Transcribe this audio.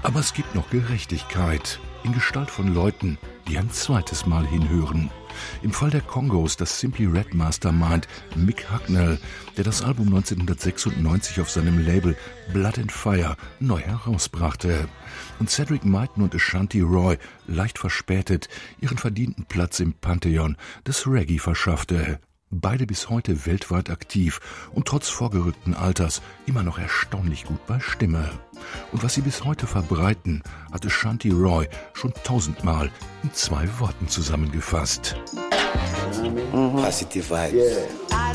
Aber es gibt noch Gerechtigkeit in Gestalt von Leuten, die ein zweites Mal hinhören. Im Fall der Kongos das Simply Red Mastermind Mick Hucknall, der das Album 1996 auf seinem Label Blood and Fire neu herausbrachte. Und Cedric Myton und Ashanti Roy, leicht verspätet, ihren verdienten Platz im Pantheon des Reggae verschaffte. Beide bis heute weltweit aktiv und trotz vorgerückten Alters immer noch erstaunlich gut bei Stimme. Und was sie bis heute verbreiten, hat Ashanti Roy schon 1000-mal in 2 Worten zusammengefasst. Positive vibes. Yeah.